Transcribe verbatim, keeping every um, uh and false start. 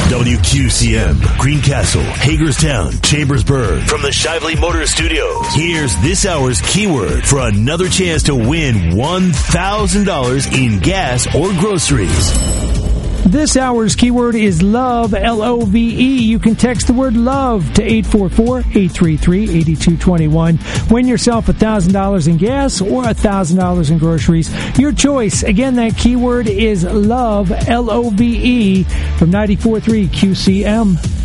W Q C M, Greencastle, Hagerstown, Chambersburg. From the Shively Motor Studios, here's this hour's keyword for another chance to win one thousand dollars in gas or groceries. This hour's keyword is love, L O V E. You can text the word love to eight four four, eight three three, eight two two one. Win yourself one thousand dollars in gas or one thousand dollars in groceries. Your choice. Again, that keyword is love, L O V E, from ninety-four point three Q C M.